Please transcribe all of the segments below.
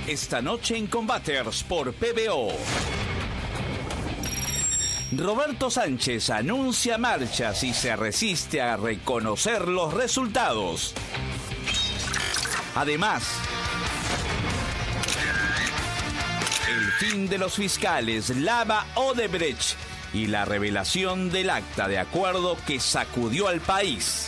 Esta noche en Combaters por PBO. Roberto Sánchez anuncia marchas y se resiste a reconocer los resultados. Además, el fin de los fiscales Lava Odebrecht y la revelación del acta de acuerdo que sacudió al país.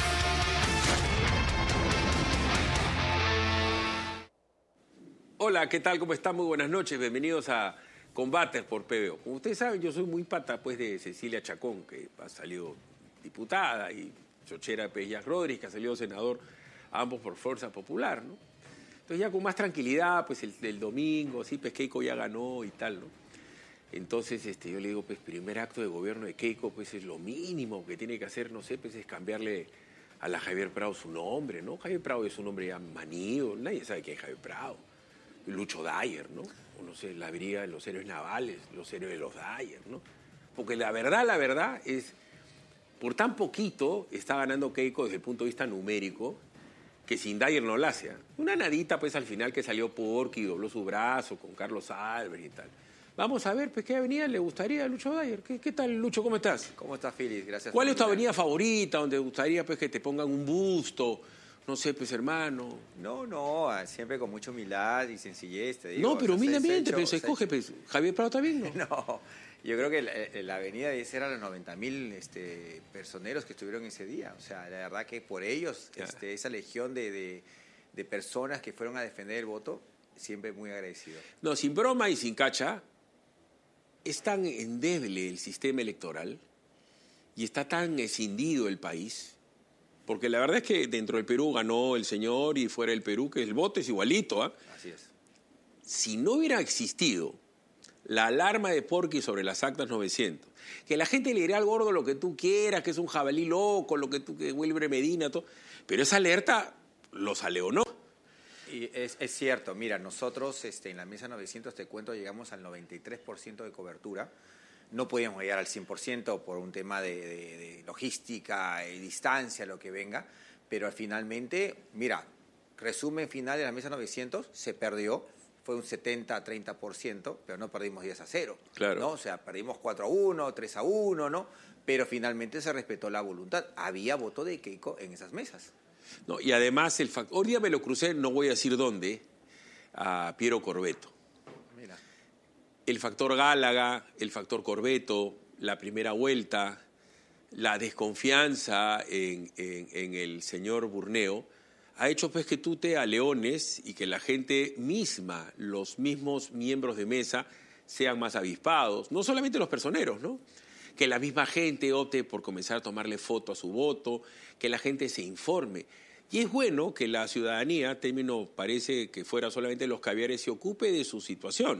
Hola, ¿qué tal? ¿Cómo están? Muy buenas noches. Bienvenidos a Combaters por PBO. Como ustedes saben, yo soy muy pata pues, de Cecilia Chacón, que ha salido diputada, y Chochera Pellas Rodríguez, que ha salido senador, ambos por Fuerza Popular, ¿no? Entonces ya con más tranquilidad, pues el domingo, sí, pues Keiko ya ganó y tal, ¿no? Entonces yo le digo, pues primer acto de gobierno de Keiko, pues es lo mínimo que tiene que hacer, no sé, pues es cambiarle a la Javier Prado su nombre, ¿no? Javier Prado es un nombre ya manido, nadie sabe quién es Javier Prado. Lucho Dyer, ¿no? O no sé, la brigada de los héroes navales, los héroes de los Dyer, ¿no? Porque la verdad es, por tan poquito está ganando Keiko desde el punto de vista numérico, que sin Dyer no la hace. Una nadita, pues, al final que salió Porky, dobló su brazo con Carlos Álvarez y tal. Vamos a ver, pues, ¿qué avenida le gustaría a Lucho Dyer? ¿Qué tal, Lucho? ¿Cómo estás? ¿Cómo estás, Félix? Gracias. ¿Cuál es tu avenida favorita, donde te gustaría, pues, que te pongan un busto? No sé, pues, hermano. No, siempre con mucha humildad y sencillez, te digo. No, pero humildemente, pero se escoge, pues, Javier Prado también, ¿no? No, yo creo que la avenida debe ser a los 90.000 personeros que estuvieron ese día. O sea, la verdad que por ellos, esa legión de personas que fueron a defender el voto, siempre muy agradecido. No, sin broma y sin cacha, es tan endeble el sistema electoral y está tan escindido el país. Porque la verdad es que dentro del Perú ganó el señor y fuera del Perú, que el voto es igualito, ¿ah? Así es. Si no hubiera existido la alarma de Porky sobre las actas 900, que la gente le diría al gordo lo que tú quieras, que es un jabalí loco, lo que tú, que Wilber Medina, todo, pero esa alerta los aleonó. Y es cierto, mira, nosotros en la mesa 900, te cuento, llegamos al 93% de cobertura. No podíamos llegar al 100% por un tema de logística y distancia, lo que venga, pero finalmente, mira, resumen final de la mesa 900, se perdió, fue un 70-30%, pero no perdimos 10-0. Claro. ¿No? O sea, perdimos 4-1, 3-1, ¿no? Pero finalmente se respetó la voluntad. Había voto de Keiko en esas mesas. No, y además, hoy día me lo crucé, no voy a decir dónde, a Piero Corbeto. El factor Gálaga, el factor Corbeto, la primera vuelta, la desconfianza en el señor Burneo, ha hecho pues que tú te aleones y que la gente misma, los mismos miembros de mesa, sean más avispados. No solamente los personeros, ¿no? Que la misma gente opte por comenzar a tomarle foto a su voto, que la gente se informe. Y es bueno que la ciudadanía, término parece que fuera solamente los caviares, se ocupe de su situación.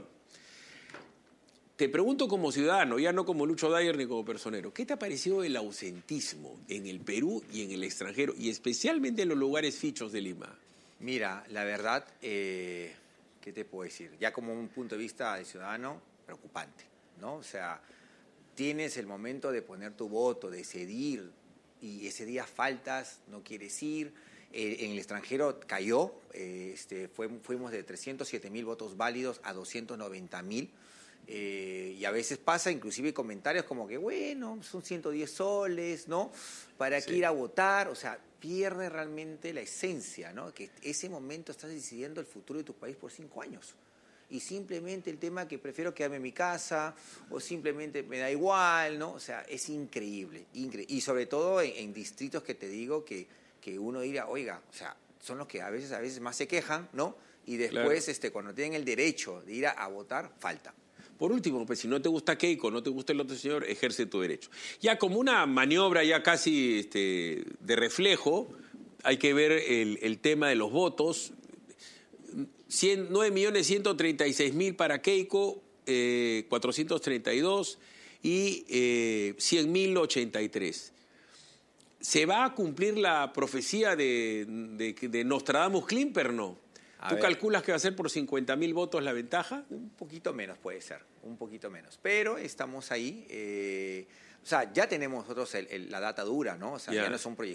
Te pregunto como ciudadano, ya no como Lucho Dyer ni como personero, ¿qué te ha parecido el ausentismo en el Perú y en el extranjero, y especialmente en los lugares fichos de Lima? Mira, la verdad, ¿qué te puedo decir? Ya como un punto de vista de ciudadano, preocupante, ¿no? O sea, tienes el momento de poner tu voto, de decidir, y ese día faltas, no quieres ir. En el extranjero cayó, fuimos de 307.000 votos válidos a 290.000. Y a veces pasa inclusive comentarios como que, bueno, son 110 soles, ¿no? ¿Para qué ir a votar? O sea, pierde realmente la esencia, ¿no? Que ese momento estás decidiendo el futuro de tu país por 5 años. Y simplemente el tema que prefiero quedarme en mi casa o simplemente me da igual, ¿no? O sea, es increíble. Y sobre todo en distritos que te digo que uno dirá, oiga, o sea, son los que a veces más se quejan, ¿no? Y después, claro, cuando tienen el derecho de ir a votar, falta. Por último, pues si no te gusta Keiko, no te gusta el otro señor, ejerce tu derecho. Ya como una maniobra ya casi de reflejo, hay que ver el tema de los votos. 9.136.000 para Keiko, 432 y 100.083. ¿Se va a cumplir la profecía de Nostradamus Klimper, no? ¿Tú calculas que va a ser por 50.000 votos la ventaja? Un poquito menos puede ser, un poquito menos. Pero estamos ahí. O sea, ya tenemos nosotros la data dura, ¿no? O sea, ya no son proyecciones.